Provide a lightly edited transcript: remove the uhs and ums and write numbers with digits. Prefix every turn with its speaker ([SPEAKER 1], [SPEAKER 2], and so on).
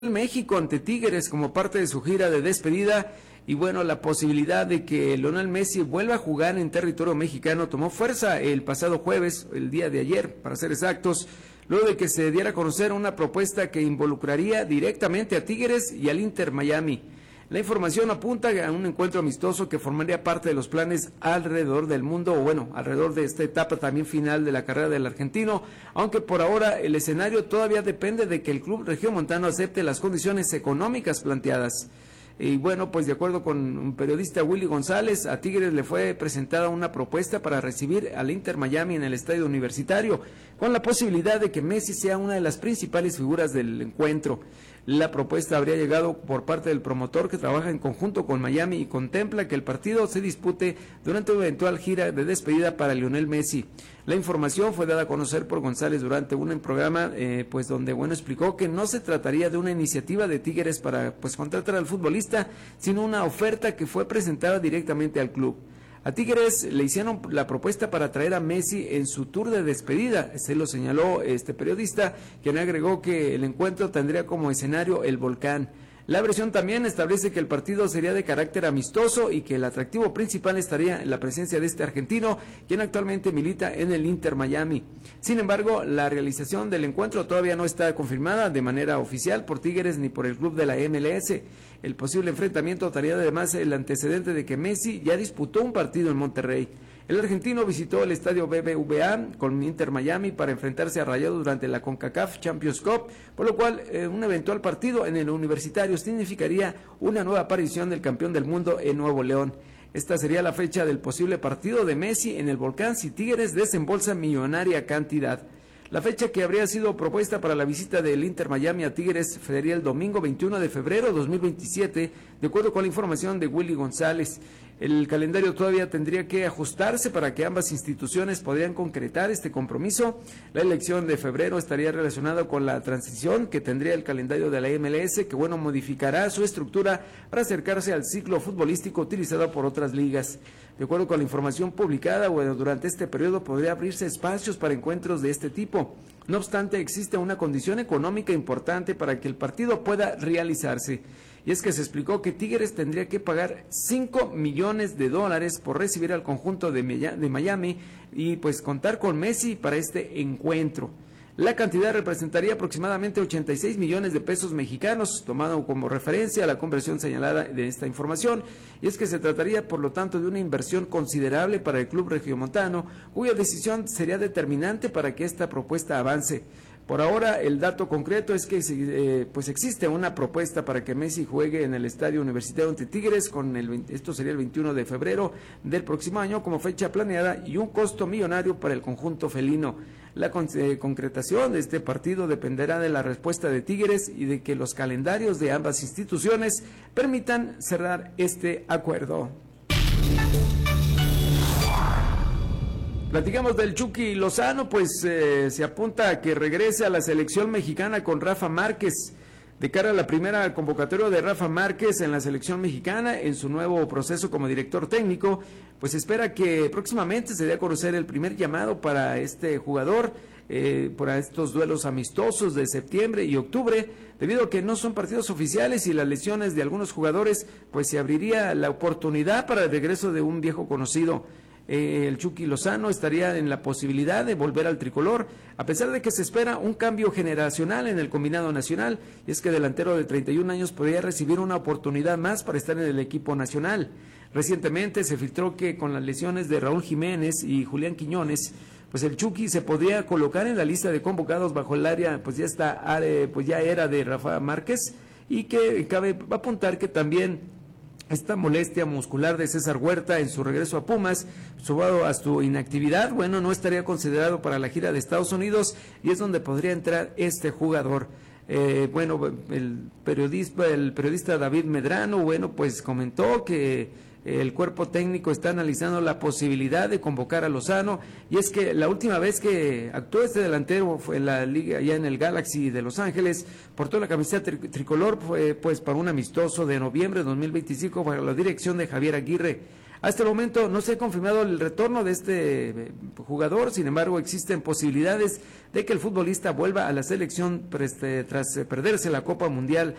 [SPEAKER 1] México ante Tigres como parte de su gira de despedida y bueno, la posibilidad de que Lionel Messi vuelva a jugar en territorio mexicano tomó fuerza el pasado jueves, el día de ayer, para ser exactos, luego de que se diera a conocer una propuesta que involucraría directamente a Tigres y al Inter Miami. La información apunta a un encuentro amistoso que formaría parte de los planes alrededor del mundo, o bueno, alrededor de esta etapa también final de la carrera del argentino, aunque por ahora el escenario todavía depende de que el club regiomontano acepte las condiciones económicas planteadas. Y bueno, pues de acuerdo con un periodista, Willy González, a Tigres le fue presentada una propuesta para recibir al Inter Miami en el estadio universitario, con la posibilidad de que Messi sea una de las principales figuras del encuentro. La propuesta habría llegado por parte del promotor que trabaja en conjunto con Miami y contempla que el partido se dispute durante una eventual gira de despedida para Lionel Messi. La información fue dada a conocer por González durante un programa pues donde explicó que no se trataría de una iniciativa de Tigres para contratar al futbolista, sino una oferta que fue presentada directamente al club. A Tigres le hicieron la propuesta para traer a Messi en su tour de despedida, se lo señaló este periodista, quien agregó que el encuentro tendría como escenario el Volcán. La versión también establece que el partido sería de carácter amistoso y que el atractivo principal estaría en la presencia de este argentino, quien actualmente milita en el Inter Miami. Sin embargo, la realización del encuentro todavía no está confirmada de manera oficial por Tigres ni por el club de la MLS. El posible enfrentamiento traería además el antecedente de que Messi ya disputó un partido en Monterrey. El argentino visitó el estadio BBVA con Inter Miami para enfrentarse a Rayados durante la CONCACAF Champions Cup, por lo cual un eventual partido en el universitario significaría una nueva aparición del campeón del mundo en Nuevo León. Esta sería la fecha del posible partido de Messi en el Volcán si Tigres desembolsa millonaria cantidad. La fecha que habría sido propuesta para la visita del Inter Miami a Tigres sería el domingo 21 de febrero de 2027, de acuerdo con la información de Willy González. El calendario todavía tendría que ajustarse para que ambas instituciones podrían concretar este compromiso. La elección de febrero estaría relacionada con la transición que tendría el calendario de la MLS, que modificará su estructura para acercarse al ciclo futbolístico utilizado por otras ligas. De acuerdo con la información publicada, durante este periodo podría abrirse espacios para encuentros de este tipo. No obstante, existe una condición económica importante para que el partido pueda realizarse. Y es que se explicó que Tigres tendría que pagar $5 millones por recibir al conjunto de Miami y contar con Messi para este encuentro. La cantidad representaría aproximadamente 86 millones de pesos mexicanos, tomado como referencia a la conversión señalada de esta información, y es que se trataría por lo tanto de una inversión considerable para el club regiomontano, cuya decisión sería determinante para que esta propuesta avance. Por ahora, el dato concreto es que existe una propuesta para que Messi juegue en el estadio universitario ante Tigres, esto sería el 21 de febrero del próximo año como fecha planeada y un costo millonario para el conjunto felino. La concretación de este partido dependerá de la respuesta de Tigres y de que los calendarios de ambas instituciones permitan cerrar este acuerdo. Platicamos del Chucky Lozano, se apunta a que regrese a la selección mexicana con Rafa Márquez. De cara a la primera convocatoria de Rafa Márquez en la selección mexicana, en su nuevo proceso como director técnico, espera que próximamente se dé a conocer el primer llamado para este jugador, para estos duelos amistosos de septiembre y octubre, debido a que no son partidos oficiales y las lesiones de algunos jugadores, se abriría la oportunidad para el regreso de un viejo conocido. El Chucky Lozano estaría en la posibilidad de volver al tricolor, a pesar de que se espera un cambio generacional en el combinado nacional, y es que el delantero de 31 años podría recibir una oportunidad más para estar en el equipo nacional. Recientemente se filtró que con las lesiones de Raúl Jiménez y Julián Quiñones, el Chucky se podría colocar en la lista de convocados bajo el área, ya era de Rafa Márquez, y que cabe apuntar que también esta molestia muscular de César Huerta en su regreso a Pumas, sumado a su inactividad, no estaría considerado para la gira de Estados Unidos y es donde podría entrar este jugador. El periodista David Medrano, comentó que el cuerpo técnico está analizando la posibilidad de convocar a Lozano, y es que la última vez que actuó este delantero fue en la liga, allá en el Galaxy de Los Ángeles, portó la camiseta tricolor, fue para un amistoso de noviembre de 2025 bajo la dirección de Javier Aguirre. Hasta el momento no se ha confirmado el retorno de este jugador, sin embargo existen posibilidades de que el futbolista vuelva a la selección tras perderse la Copa Mundial